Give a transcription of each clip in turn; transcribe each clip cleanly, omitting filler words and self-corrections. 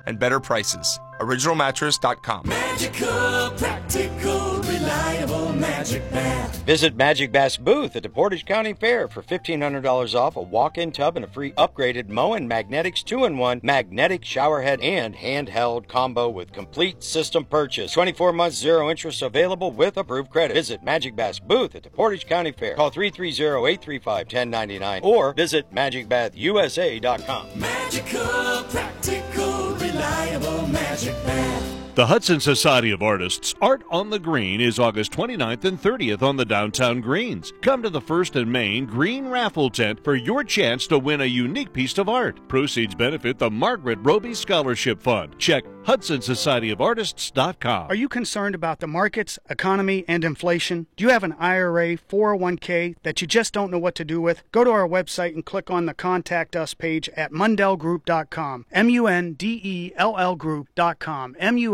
and better prices. OriginalMattress.com. Magical, practical, reliable Magic Bath. Visit Magic Bath's booth at the Portage County Fair for $1,500 off a walk-in tub and a free upgraded Moen Magnetics 2-in-1 magnetic showerhead and handheld combo with complete system purchase. 24 months, 0 interest available with approved credit. Visit Magic Bath's booth at the Portage County Fair. Call 330-835-1099 or visit MagicBathUSA.com. Magical, practical, reliable Magic Bath. The Hudson Society of Artists Art on the Green is August 29th and 30th on the downtown greens. Come to the First and Main Green Raffle Tent for your chance to win a unique piece of art. Proceeds benefit the Margaret Roby Scholarship Fund. Check HudsonSocietyOfArtists.com. Are you concerned about the markets, economy, and inflation? Do you have an IRA, 401k that you just don't know what to do with? Go to our website and click on the Contact Us page at MundellGroup.com. MUNDELL Group.com.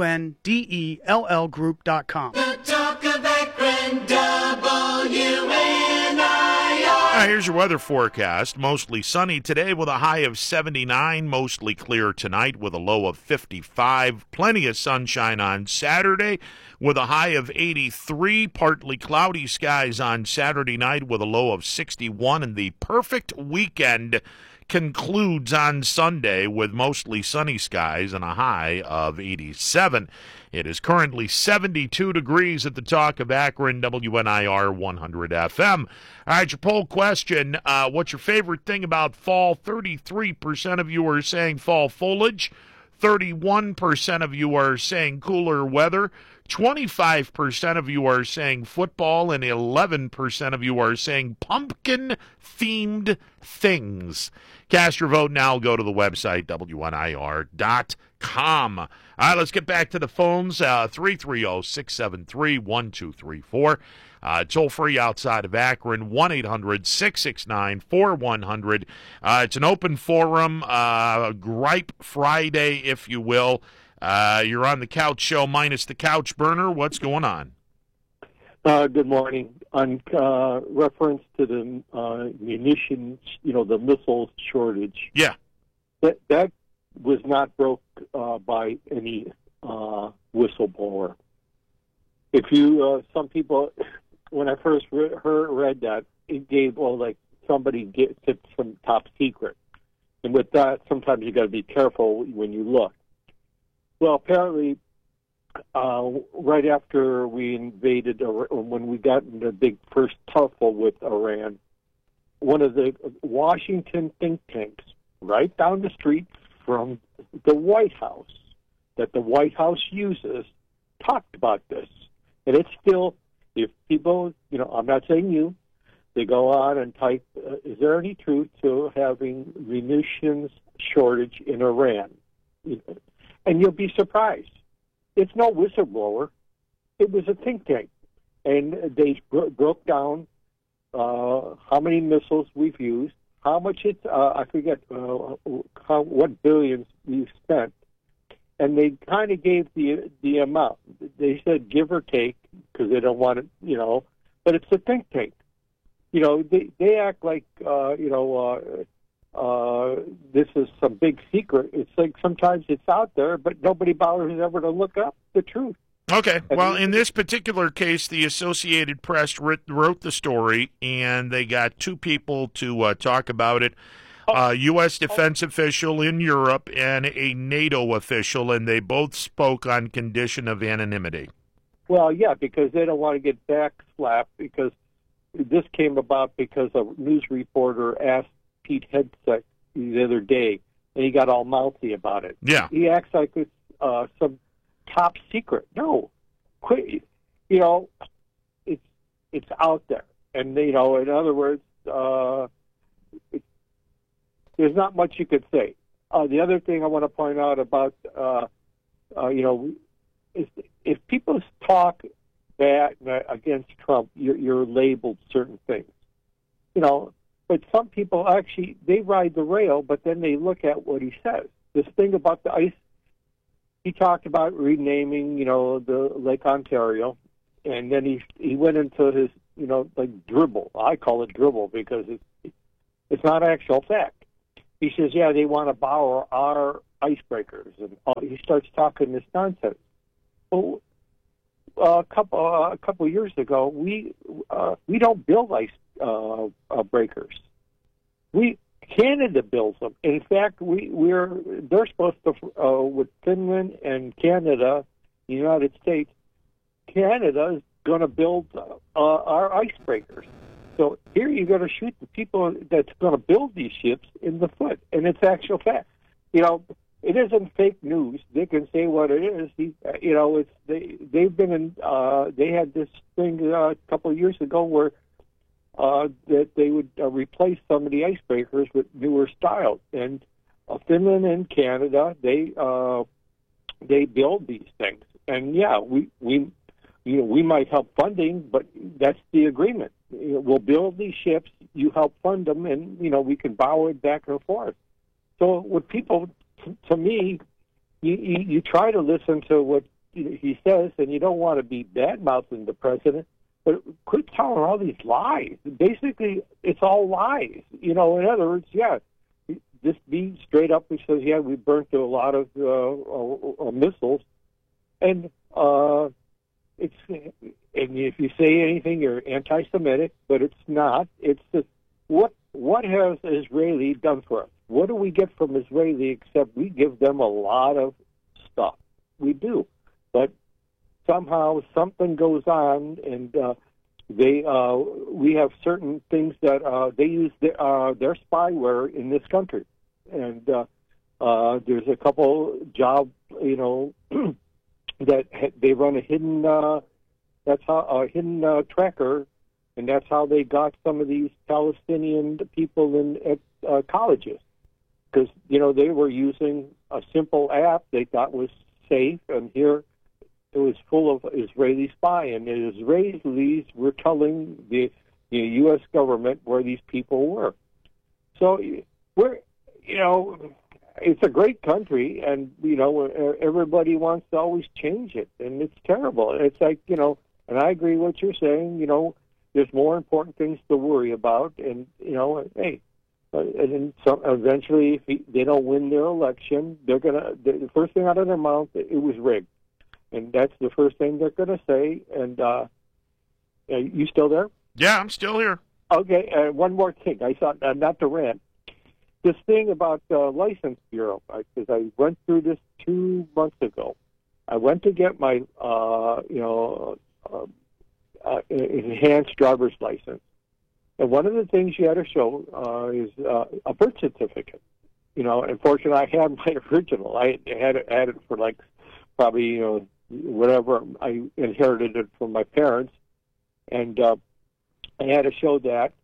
MUNDELL Group.com. The talk of Akron, WNIR. Here's your weather forecast. Mostly sunny today with a high of 79. Mostly clear tonight with a low of 55. Plenty of sunshine on Saturday with a high of 83. Partly cloudy skies on Saturday night with a low of 61. And the perfect weekend concludes on Sunday with mostly sunny skies and a high of 87. It is currently 72 degrees at the Talk of Akron, WNIR 100 FM. All right, your poll question, what's your favorite thing about fall? 33% of you are saying fall foliage. 31% of you are saying cooler weather. 25% of you are saying football, and 11% of you are saying pumpkin-themed things. Cast your vote now. Go to the website, WNIR.com. All right, let's get back to the phones. 330-673-1234. Toll free outside of Akron, 1-800-669-4100. It's an open forum, Gripe Friday, if you will. You're on the Couch Show minus the couch burner. What's going on? Good morning. On reference to the munitions, the missiles shortage. Yeah. That was not broke by any whistleblower. If you, some people, when I first read that, it gave, somebody tipped some top secret. And with that, sometimes you got to be careful when you look. Well, apparently, right after we invaded, or when we got in the big first tussle with Iran, one of the Washington think tanks, right down the street from the White House, that the White House uses, talked about this. And it's still, if people, I'm not saying you, they go on and type, is there any truth to having munitions shortage in Iran? And you'll be surprised. It's no whistleblower. It was a think tank. And they broke down how many missiles we've used, how much it's, I forget what billions we've spent. And they kind of gave the amount. They said give or take, because they don't want it, but it's a think tank. They act like, this is some big secret. It's like sometimes it's out there, but nobody bothers ever to look up the truth. Okay. Well, in this particular case, the Associated Press wrote the story, and they got two people to talk about it. A U.S. defense official in Europe and a NATO official, and they both spoke on condition of anonymity. Well, yeah, because they don't want to get backslapped, because this came about because a news reporter asked Pete Hegseth the other day, and he got all mouthy about it. Yeah. He acts like it's some top secret. No. Quit. It's out there. And, in other words, there's not much you could say. The other thing I want to point out about, is if people talk bad against Trump, you're labeled certain things. But some people actually, they ride the rail, but then they look at what he says. This thing about the ice, he talked about renaming, the Lake Ontario, and then he went into his, dribble. I call it dribble because it's not actual fact. He says, yeah, they want to borrow our icebreakers, and he starts talking this nonsense. Well, a couple years ago, we don't build ice breakers. Canada builds them. In fact, they're supposed to with Finland and Canada, the United States. Canada is going to build our icebreakers. So here you're going to shoot the people that's going to build these ships in the foot, and it's actual fact. It isn't fake news. They can say what it is. They've been in. They had this thing a couple of years ago where that they would replace some of the icebreakers with newer styles, and Finland and Canada they build these things, and yeah, we might help funding, but that's the agreement. We'll build these ships, you help fund them, and we can borrow it back and forth. So with people, to me, you try to listen to what he says, and you don't want to be bad-mouthing the president, but quit telling all these lies. Basically, it's all lies. In other words, yeah, just be straight up and says, yeah, we burnt a lot of missiles, and if you say anything, you're anti-Semitic, but it's not. It's just what has Israeli done for us? What do we get from Israeli except we give them a lot of stuff? We do, but somehow something goes on, and we have certain things that they use their spyware in this country, and there's a couple jobs, that they run a hidden tracker, and that's how they got some of these Palestinian people at colleges, because they were using a simple app they thought was safe, and here it was full of Israeli spy, and the Israelis were telling the U.S. government where these people were. So it's a great country, and everybody wants to always change it, and it's terrible. It's like and I agree with what you're saying. There's more important things to worry about, and hey, and then eventually, if they don't win their election, the first thing out of their mouth, it was rigged, and that's the first thing they're going to say. And you still there? Yeah, I'm still here. Okay, one more thing. I thought not to rant. This thing about the License Bureau, because I went through this 2 months ago. I went to get my enhanced driver's license, and one of the things you had to show is a birth certificate. Unfortunately, I had my original. I had it for probably whatever. I inherited it from my parents, and I had to show that.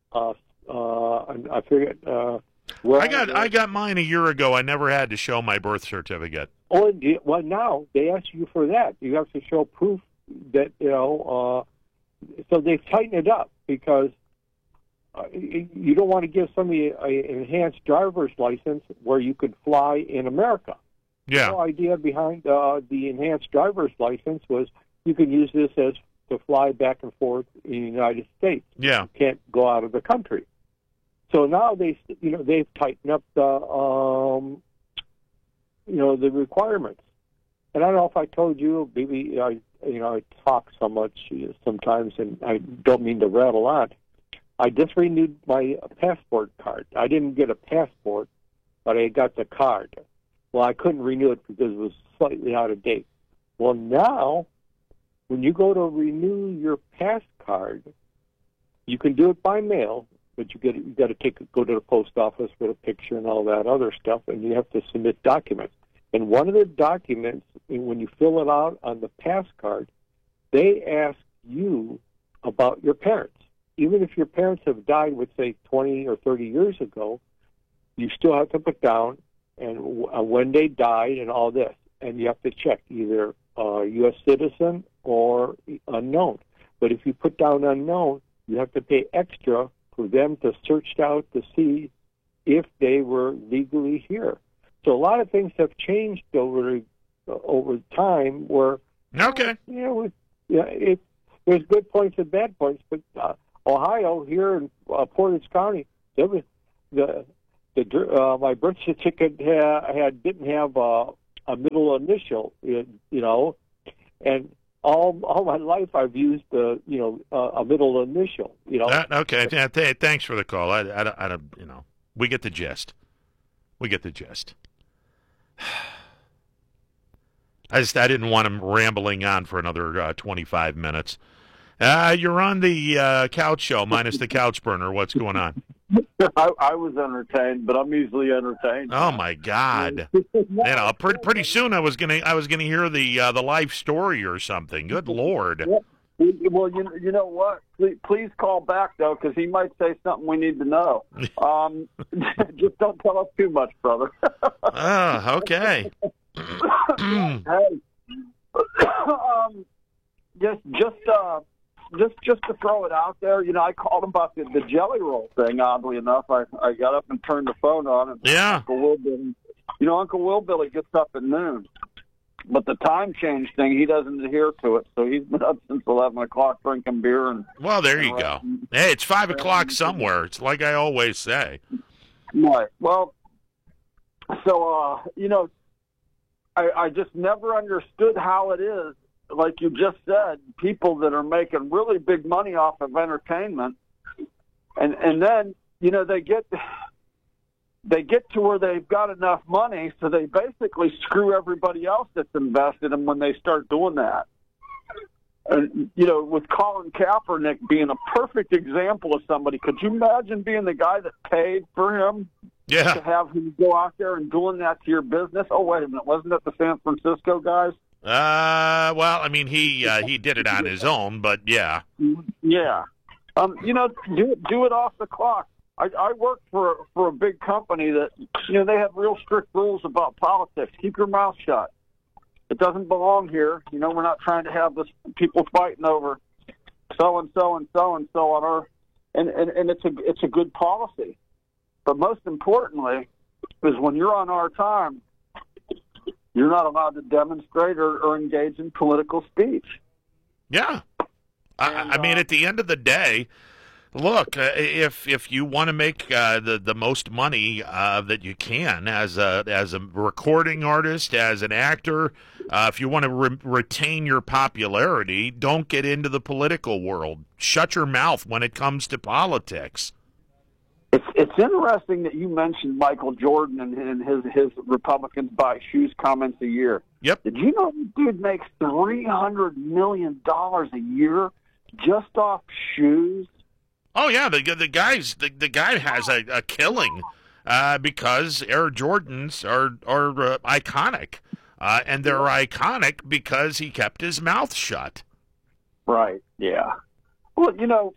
I figured. I got mine a year ago. I never had to show my birth certificate. Oh, well, now they ask you for that. You have to show proof that so they've tightened it up because you don't want to give somebody an enhanced driver's license where you could fly in America. Yeah. The whole idea behind the enhanced driver's license was you could use this to fly back and forth in the United States. Yeah. You can't go out of the country. So now they've tightened up the requirements. And I don't know if I told you, maybe I talk so much sometimes, and I don't mean to rattle on. I just renewed my passport card. I didn't get a passport, but I got the card. Well, I couldn't renew it because it was slightly out of date. Well, now, when you go to renew your pass card, you can do it by mail, but you got to go to the post office with a picture and all that other stuff, and you have to submit documents. And one of the documents, when you fill it out on the pass card, they ask you about your parents. Even if your parents have died, say, 20 or 30 years ago, you still have to put down and when they died and all this. And you have to check either U.S. citizen or unknown. But if you put down unknown, you have to pay extra for them to search out to see if they were legally here. So a lot of things have changed over time. Where okay, there's good points and bad points. But Ohio here in Portage County, my birth certificate didn't have a middle initial, and all my life I've used a middle initial. Okay. Thanks for the call. I don't. We get the gist. I didn't want him rambling on for another 25 minutes. You're on the couch show, minus the couch burner. What's going on? I was entertained, but I'm easily entertained. Oh my God! Pretty soon I was gonna hear the life story or something. Good Lord! Well, you know what? Please call back though, because he might say something we need to know. Just don't tell us too much, brother. Okay. Hey, just to throw it out there, I called him about the jelly roll thing. Oddly enough, I got up and turned the phone on, and yeah, Uncle Will Billy gets up at noon, but the time change thing, he doesn't adhere to it, so he's been up since 11 o'clock drinking beer. Well, there you go. Hey, it's 5 o'clock somewhere. It's like I always say. Right. Well, so I just never understood how it is, like you just said, people that are making really big money off of entertainment, and then they get to where they've got enough money, so they basically screw everybody else that's invested in when they start doing that. And with Colin Kaepernick being a perfect example of somebody, could you imagine being the guy that paid for him? Yeah. To have him go out there and doing that to your business? Oh, wait a minute. Wasn't that the San Francisco guys? Well, I mean, he did it on his own, but yeah. Yeah. Do it off the clock. I work for a big company that, they have real strict rules about politics. Keep your mouth shut. It doesn't belong here. We're not trying to have this people fighting over so-and-so and so-and-so on our, and it's a good policy. But most importantly is when you're on our time, you're not allowed to demonstrate or engage in political speech. Yeah. I mean, at the end of the day, look, if you want to make the most money that you can as a recording artist, as an actor, if you want to retain your popularity, don't get into the political world. Shut your mouth when it comes to politics. It's interesting that you mentioned Michael Jordan and his Republicans buy shoes comments a year. Yep. Did you know this dude makes $300 million a year just off shoes? Oh yeah, the guy has a killing because Air Jordans are iconic, and they're iconic because he kept his mouth shut. Right. Yeah. Well,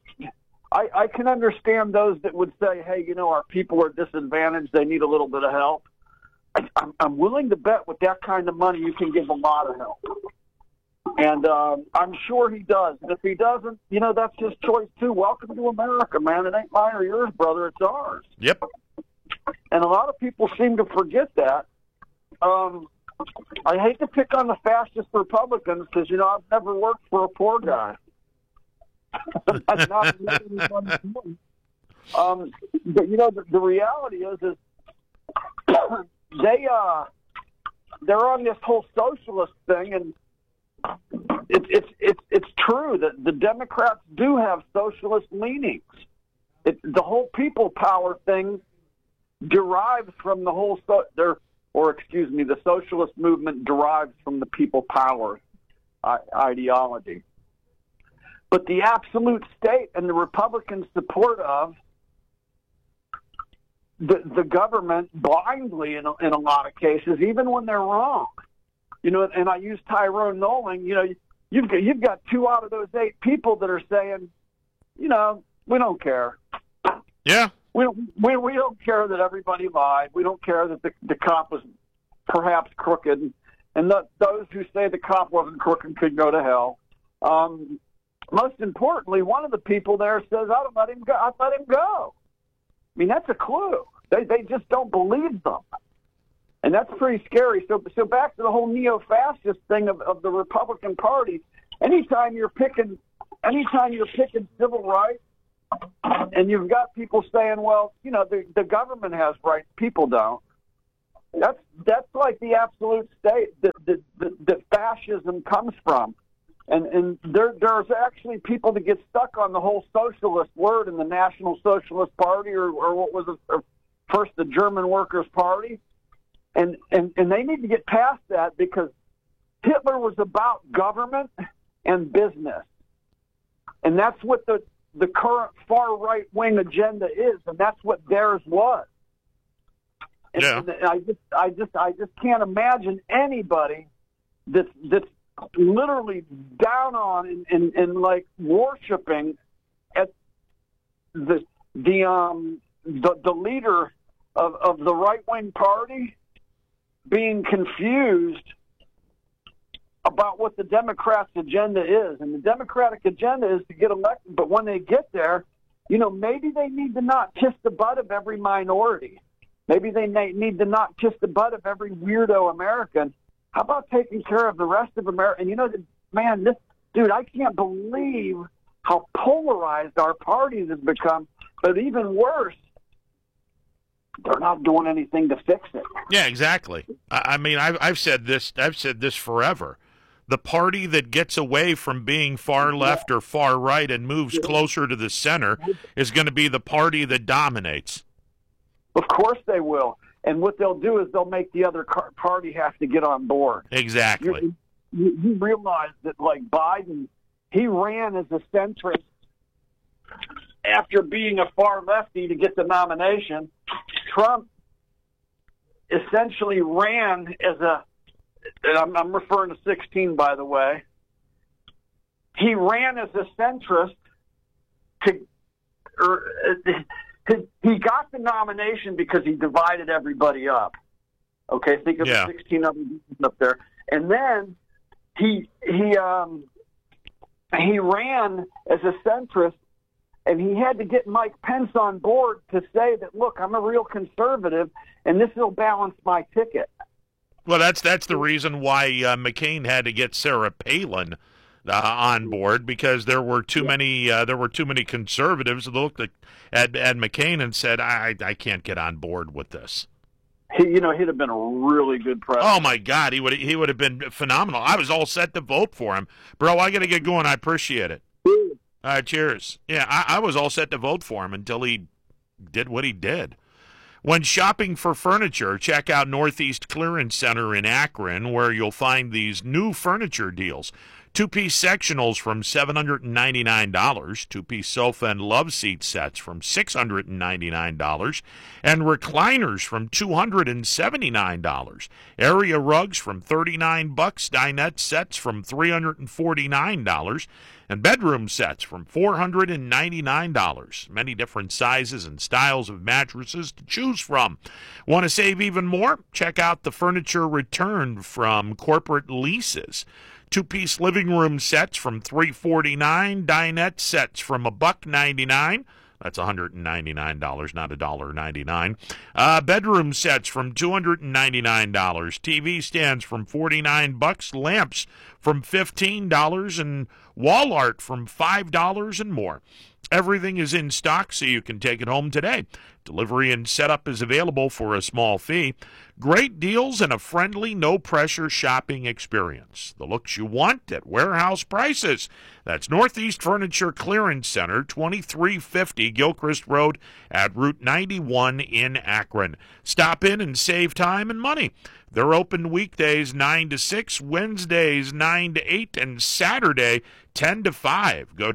I can understand those that would say, hey, our people are disadvantaged. They need a little bit of help. I'm willing to bet with that kind of money you can give a lot of help. And I'm sure he does. And if he doesn't, that's his choice too. Welcome to America, man. It ain't mine or yours, brother. It's ours. Yep. And a lot of people seem to forget that. I hate to pick on the fascist Republicans because, I've never worked for a poor guy. That's not but the reality is they're on this whole socialist thing, and it's true that the Democrats do have socialist leanings. The whole people power thing derives from the whole the socialist movement derives from the people power ideology. But the absolute state and the Republican support of the government blindly in a lot of cases, even when they're wrong. And I use Tyrone Nolan. You've got 2 out of those 8 people that are saying, we don't care. Yeah. We don't care that everybody lied. We don't care that the cop was perhaps crooked, and those who say the cop wasn't crooked could go to hell. Most importantly, one of the people there says, I'd let him go. I'd let him go. I mean, that's a clue. They just don't believe them. And that's pretty scary. So back to the whole neo-fascist thing of the Republican Party. Anytime you're picking civil rights, And you've got people saying, well, you know, the government has rights, people don't. That's like the absolute state that fascism comes from. And there's actually people that get stuck on the whole socialist word in the National Socialist Party or what was it, first the German Workers' Party. And they need to get past that, because Hitler was about government and business. And that's what the current far right wing agenda is, and that's what theirs was. And, yeah. and I just can't imagine anybody that's literally down on and like worshiping at the leader of the right wing party being confused about what the Democrats' agenda is. And the Democratic agenda is to get elected, but when they get there, you know, maybe they need to not kiss the butt of every minority. Maybe they need to not kiss the butt of every weirdo American. How about taking care of the rest of America? And you know, man, I can't believe how polarized our parties have become. But even worse, they're not doing anything to fix it. Yeah, exactly. I mean, I've said this forever. The party that gets away from being far left or far right and moves closer to the center is going to be the party that dominates. Of course they will. And what they'll do is they'll make the other party have to get on board. Exactly. You realize that, like, Biden, he ran as a centrist after being a far lefty to get the nomination. Trump essentially ran as and I'm referring to 16, by the way. He ran as a centrist he got the nomination because he divided everybody up. Okay, think of the 16 other up there. And then he ran as a centrist, and he had to get Mike Pence on board to say that, look, I'm a real conservative, and this will balance my ticket. Well, that's the reason why McCain had to get Sarah Palin on board, because there were too many conservatives that looked at McCain and said, I can't get on board with this. He'd have been a really good president. Oh my God, he would have been phenomenal. I was all set to vote for him, bro. I got to get going. I appreciate it. Cheers. Yeah, I was all set to vote for him until he did what he did. When shopping for furniture, check out Northeast Clearance Center in Akron, where you'll find these new furniture deals. 2-piece sectionals from $799, 2-piece sofa and love seat sets from $699, and recliners from $279. Area rugs from $39, dinette sets from $349, and bedroom sets from $499. Many different sizes and styles of mattresses to choose from. Want to save even more? Check out the furniture returned from Corporate Leases. 2-piece living room sets from $349, dinette sets from $199. That's $199, not $1.99. Bedroom sets from $299. TV stands from $49, lamps from $15, and wall art from $5 and more. Everything is in stock, so you can take it home today. Delivery and setup is available for a small fee. Great deals and a friendly, no-pressure shopping experience. The looks you want at warehouse prices. That's Northeast Furniture Clearance Center, 2350 Gilchrist Road at Route 91 in Akron. Stop in and save time and money. They're open weekdays 9 to 6, Wednesdays 9 to 8, and Saturday 10 to 5. Go to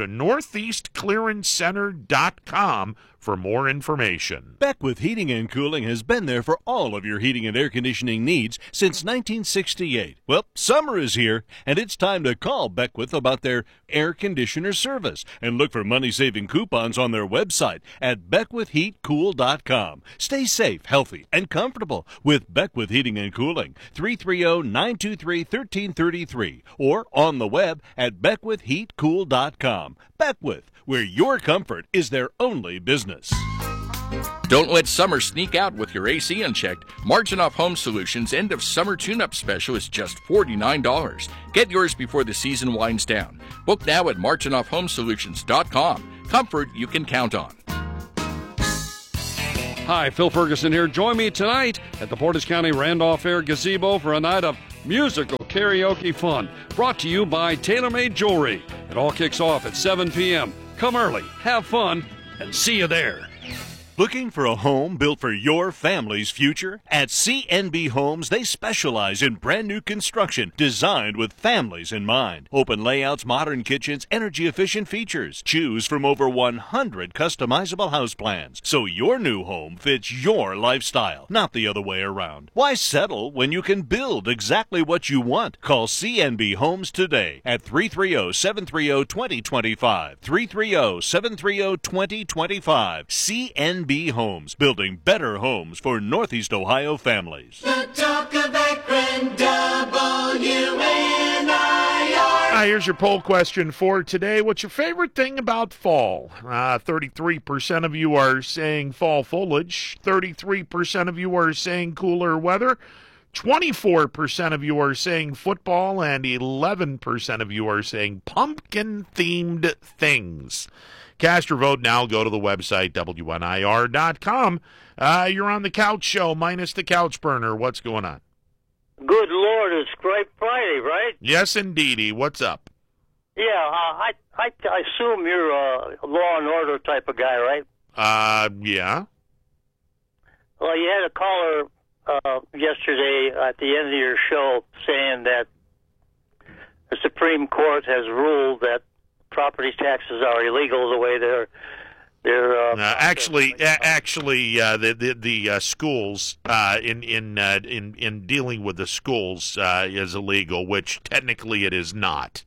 northeastclearancecenter.com for more information. Beckwith Heating and Cooling has been there for all of your heating and air conditioning needs since 1968. Well, summer is here, and it's time to call Beckwith about their air conditioner service and look for money-saving coupons on their website at BeckwithHeatCool.com. Stay safe, healthy, and comfortable with Beckwith Heating and Cooling, 330-923-1333, or on the web at BeckwithHeatCool.com. Beckwith, where your comfort is their only business. Don't let summer sneak out with your AC unchecked. Marginoff Home Solutions' end of summer tune-up special is just $49. Get yours before the season winds down. Book now at MarginoffHomeSolutions.com. Comfort you can count on. Hi, Phil Ferguson here. Join me tonight at the Portage County Randolph Fair Gazebo for a night of musical karaoke fun, brought to you by TaylorMade Jewelry. It all kicks off at 7 p.m. Come early, have fun, and see you there. Looking for a home built for your family's future? At CNB Homes, they specialize in brand new construction designed with families in mind. Open layouts, modern kitchens, energy-efficient features. Choose from over 100 customizable house plans, so your new home fits your lifestyle, not the other way around. Why settle when you can build exactly what you want? Call CNB Homes today at 330-730-2025. 330-730-2025. CNB Homes, building better homes for Northeast Ohio families. The talk of Akron, WNIR. Here's your poll question for today. What's your favorite thing about fall? 33% of you are saying fall foliage. 33% of you are saying cooler weather. 24% of you are saying football, and 11% of you are saying pumpkin-themed things. Cast your vote now. Go to the website, WNIR.com. You're on the Couch Show, minus the Couch Burner. What's going on? Good Lord, it's Great Friday, right? Yes, indeedy. What's up? Yeah, I assume you're a law and order type of guy, right? Yeah. Well, you had a caller yesterday at the end of your show saying that the Supreme Court has ruled that property taxes are illegal the way they're actually, the schools in dealing with the schools is illegal, which technically it is not.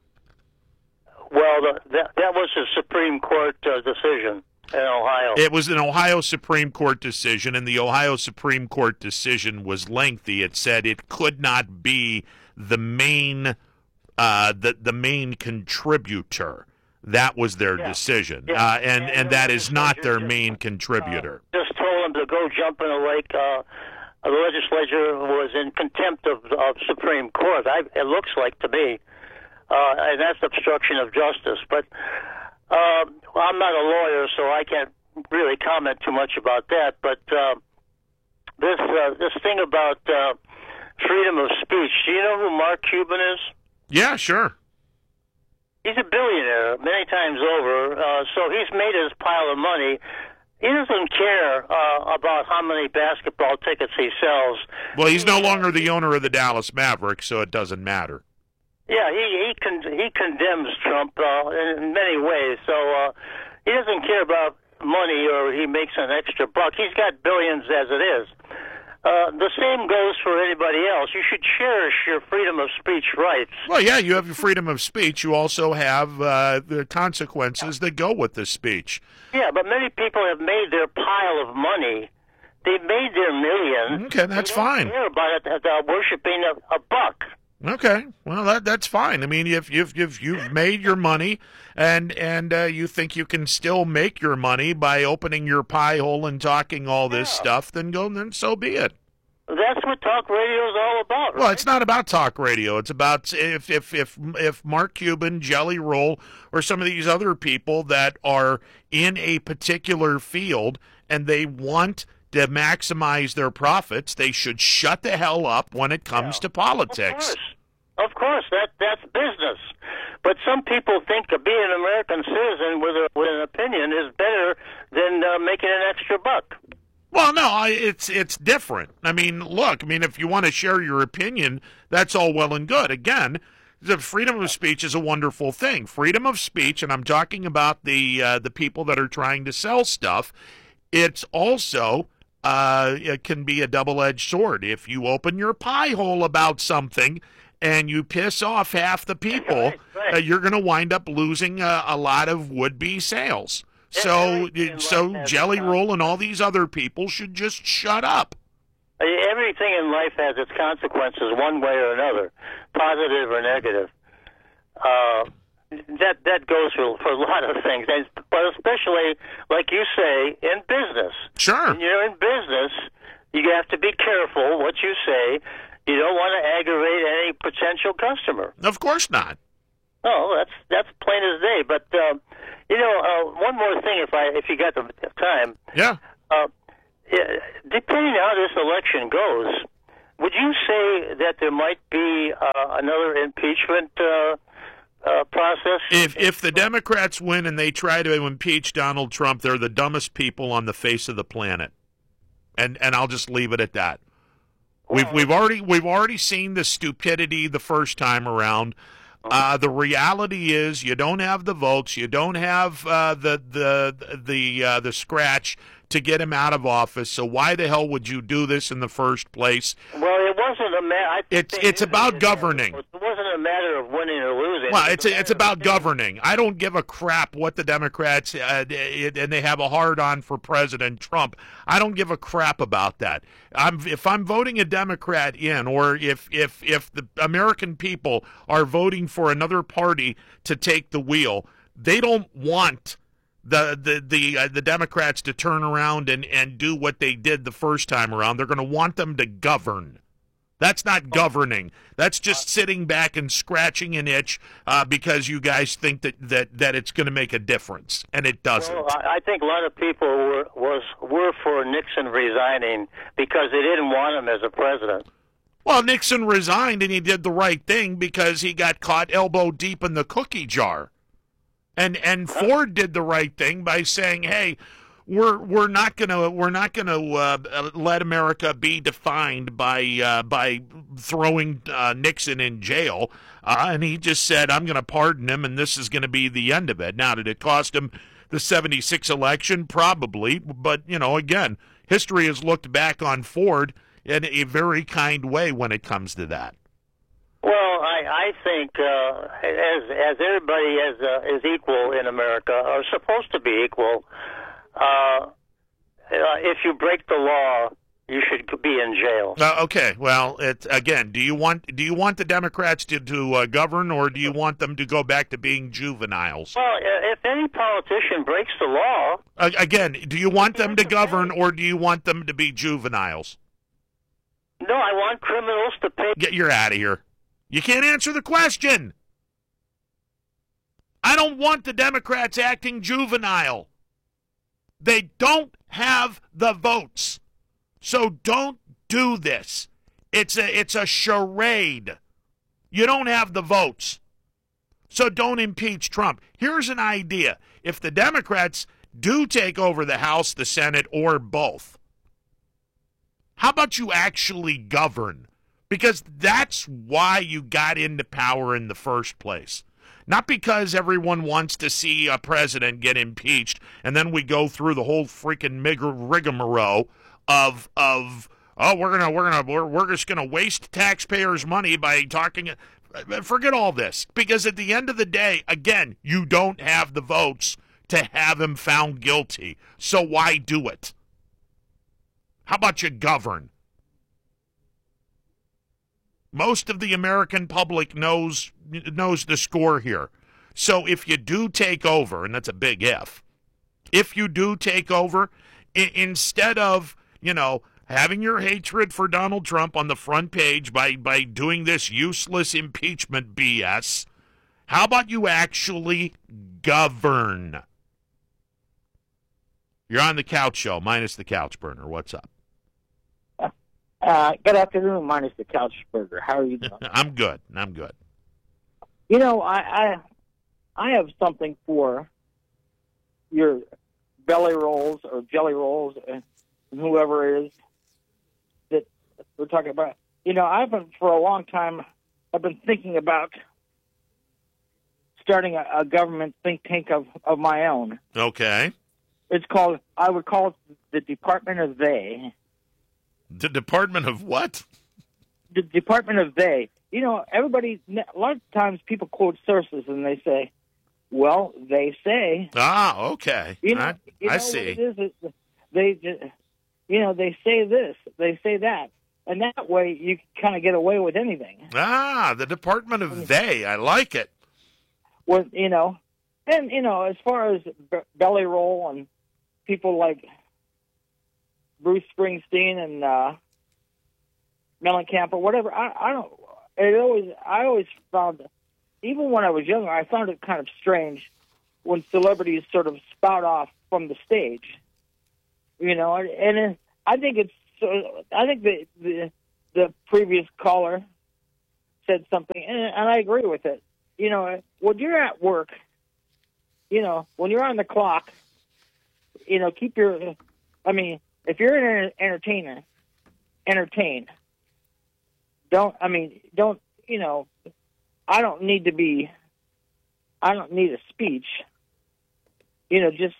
Well, that was a Supreme Court decision in Ohio. It was an Ohio Supreme Court decision, and the Ohio Supreme Court decision was lengthy. It said it could not be the main the main contributor. That was their decision, and that is not their main contributor. Just told them to go jump in a lake. The legislature was in contempt of Supreme Court. It looks like to me, and that's obstruction of justice. But I'm not a lawyer, so I can't really comment too much about that. But this thing about freedom of speech. Do you know who Mark Cuban is? Yeah, sure. He's a billionaire many times over, so he's made his pile of money. He doesn't care about how many basketball tickets he sells. Well, he's no longer the owner of the Dallas Mavericks, so it doesn't matter. Yeah, he condemns Trump in many ways, so he doesn't care about money or he makes an extra buck. He's got billions as it is. The same goes for anybody else. You should cherish your freedom of speech rights. Well, yeah, you have your freedom of speech. You also have the consequences that go with the speech. Yeah, but many people have made their pile of money. They've made their millions. Okay, that's fine. They don't care about it, worshiping a buck. Okay, well that's fine. I mean, if you've made your money, and you think you can still make your money by opening your pie hole and talking all this stuff, then so be it. That's what talk radio is all about, right? Well, it's not about talk radio. It's about if Mark Cuban, Jelly Roll, or some of these other people that are in a particular field and they want to maximize their profits, they should shut the hell up when it comes to politics. Of course, that's business. But some people think being an American citizen with an opinion is better than making an extra buck. Well, no, it's different. I mean, look, if you want to share your opinion, that's all well and good. Again, the freedom of speech is a wonderful thing. Freedom of speech, and I'm talking about the people that are trying to sell stuff. It's also it can be a double-edged sword. If you open your pie hole about something and you piss off half the people, you're going to wind up losing a lot of would-be sales. So Jelly Roll and all these other people should just shut up. Everything in life has its consequences one way or another, positive or negative. That goes for a lot of things, but especially, like you say, in business. Sure. When you're in business, you have to be careful what you say. You don't want to aggravate any potential customer. Of course not. No, that's plain as day. But One more thing, if you got the time. Yeah. Depending on how this election goes, would you say that there might be another impeachment process? If the Democrats win and they try to impeach Donald Trump, they're the dumbest people on the face of the planet, and I'll just leave it at that. We've already seen the stupidity the first time around. The reality is, you don't have the votes, you don't have the scratch to get him out of office. So why the hell would you do this in the first place? Well, it wasn't a matter. It's about governing. It wasn't a matter of winning or losing. Well, it's about governing. I don't give a crap what the Democrats and they have a hard-on for President Trump. I don't give a crap about that. If I'm voting a Democrat in, or if the American people are voting for another party to take the wheel, they don't want the Democrats to turn around and do what they did the first time around. They're going to want them to govern. That's not governing. That's just sitting back and scratching an itch because you guys think that it's going to make a difference, and it doesn't. Well, I think a lot of people were for Nixon resigning because they didn't want him as a president. Well, Nixon resigned, and he did the right thing because he got caught elbow deep in the cookie jar. And Ford did the right thing by saying, "Hey, we're not gonna let America be defined by throwing Nixon in jail." And he just said, "I'm going to pardon him, and this is going to be the end of it." Now, did it cost him the '76 election? Probably, but again, history has looked back on Ford in a very kind way when it comes to that. Well, I think as everybody is equal in America, or supposed to be equal, if you break the law, you should be in jail. Okay. Well, do you want the Democrats to govern, or do you want them to go back to being juveniles? Well, if any politician breaks the law, again, do you want them to govern, or do you want them to be juveniles? No, I want criminals to pay. You're out of here. You can't answer the question. I don't want the Democrats acting juvenile. They don't have the votes. So don't do this. It's a charade. You don't have the votes. So don't impeach Trump. Here's an idea. If the Democrats do take over the House, the Senate, or both, how about you actually govern? Because that's why you got into power in the first place. Not because everyone wants to see a president get impeached, and then we go through the whole freaking rigmarole of we're just gonna waste taxpayers' money by talking. Forget all this, because at the end of the day, again, you don't have the votes to have him found guilty. So why do it? How about you govern? Most of the American public knows the score here. So if you do take over, and that's a big if you do take over, instead of, having your hatred for Donald Trump on the front page by doing this useless impeachment BS, how about you actually govern? You're on the Couch Show, minus the Couch Burner. What's up? Good afternoon, minus the Couch Burger. How are you doing? I'm good. I have something for your belly rolls or jelly rolls and whoever it is that we're talking about. For a long time, I've been thinking about starting a government think tank of my own. Okay. I would call it the Department of They. The Department of what? The Department of They. Everybody, a lot of times people quote sources and they say, well, they say. Ah, okay. I see. What it is, they say this, they say that. And that way you kind of get away with anything. Ah, the Department of They. I like it. Well, as far as belly roll and people like Bruce Springsteen and Mellencamp or whatever, I always found, even when I was younger, I found it kind of strange when celebrities sort of spout off from the stage. You know, and I think the previous caller said something, and I agree with it. You know, when you're at work, you know, when you're on the clock, you know, if you're an entertainer, entertain. Don't, you know, I don't need a speech. You know, just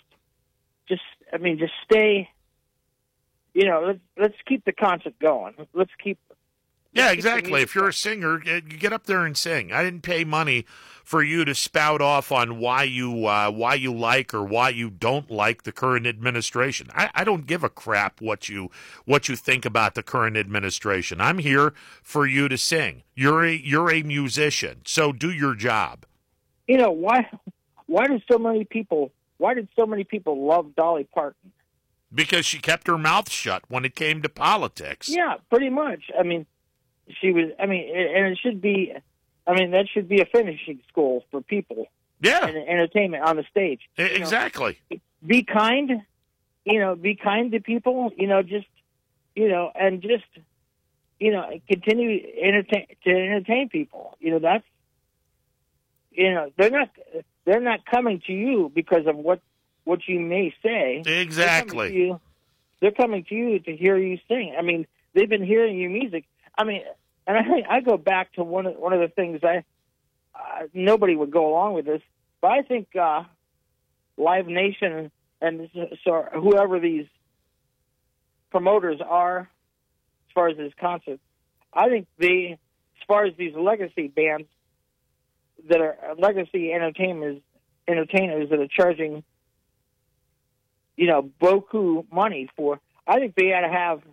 stay, you know, let's keep the concert going. Yeah, exactly. If you're a singer, you get up there and sing. I didn't pay money for you to spout off on why you like or why you don't like the current administration. I don't give a crap what you think about the current administration. I'm here for you to sing. You're a musician, so do your job. You know, why did so many people love Dolly Parton? Because she kept her mouth shut when it came to politics. Yeah, pretty much. I mean, she was. I mean, and it should be. I mean, that should be a finishing school for people. Yeah, and entertainment on the stage. Exactly. You know, be kind. You know, be kind to people. You know, just and continue to entertain people. You know, that's. You know, they're not coming to you because of what you may say. Exactly. They're coming to you to hear you sing. I mean, they've been hearing your music. I mean, and I go back to one of the things nobody would go along with this, but I think Live Nation and so whoever these promoters are, as far as this concert, I think as far as these legacy bands that are legacy entertainers that are charging, you know, beaucoup money for, I think they had to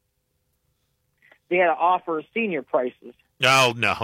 offer senior prices. No. Yeah,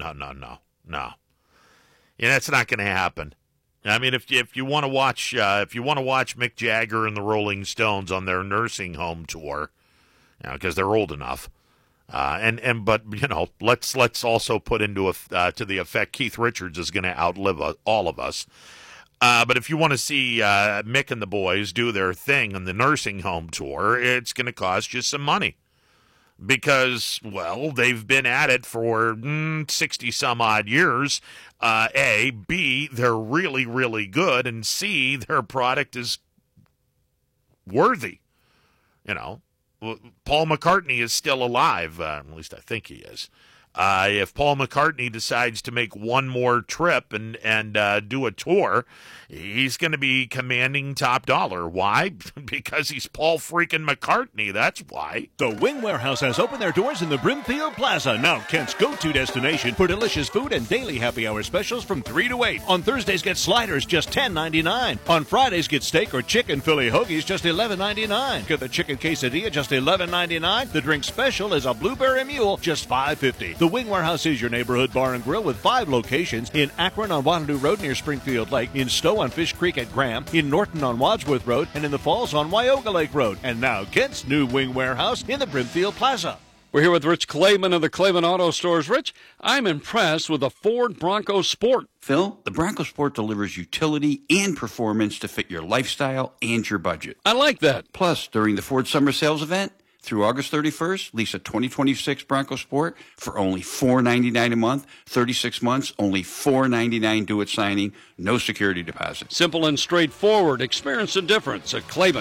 that's not going to happen. I mean, if you want to watch Mick Jagger and the Rolling Stones on their nursing home tour, you know, because they're old enough, but you know, let's also put into to the effect Keith Richards is going to outlive all of us. But if you want to see Mick and the boys do their thing on the nursing home tour, it's going to cost you some money. Because, well, they've been at it for 60-some-odd years, A. B, they're really, really good, and C, their product is worthy. You know, Paul McCartney is still alive, at least I think he is. If Paul McCartney decides to make one more trip and do a tour, he's going to be commanding top dollar. Why? Because he's Paul freaking McCartney. That's why. The Wing Warehouse has opened their doors in the Brimfield Plaza, now Kent's go-to destination for delicious food and daily happy hour specials from 3 to 8. On Thursdays, get sliders, just $10.99. On Fridays, get steak or chicken Philly hoagies, just $11.99. Get the chicken quesadilla, just $11.99. The drink special is a blueberry mule, just $5.50. The Wing Warehouse is your neighborhood bar and grill with 5 locations: in Akron on Waterloo Road near Springfield Lake, in Stowe on Fish Creek at Graham, in Norton on Wadsworth Road, and in the Falls on Wyoga Lake Road. And now Kent's new Wing Warehouse in the Brimfield Plaza. We're here with Rich Clayman of the Clayman Auto Stores. Rich, I'm impressed with the Ford Bronco Sport. Phil, the Bronco Sport delivers utility and performance to fit your lifestyle and your budget. I like that. Plus, during the Ford Summer Sales event, through August 31st, lease a 2026 Bronco Sport for only $499 a month, 36 months, only $499 due at signing, no security deposit. Simple and straightforward. Experience the difference at Clayman.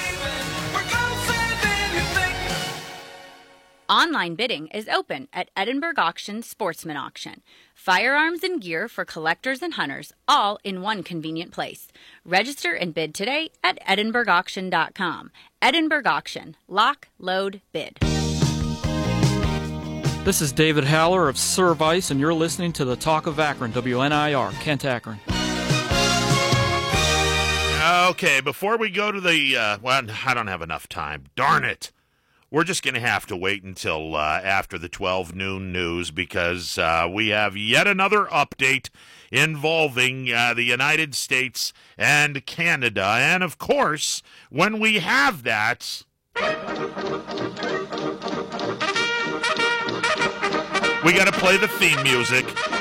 Online bidding is open at Edinburgh Auction Sportsman Auction. Firearms and gear for collectors and hunters, all in one convenient place. Register and bid today at edinburghauction.com. Edinburgh Auction. Lock, load, bid. This is David Haller of Service, and you're listening to the Talk of Akron, WNIR, Kent, Akron. Okay, before we go to the, well, I don't have enough time. Darn it. We're just going to have to wait until after the 12 noon news because we have yet another update involving the United States and Canada. And, of course, when we have that, we got to play the theme music.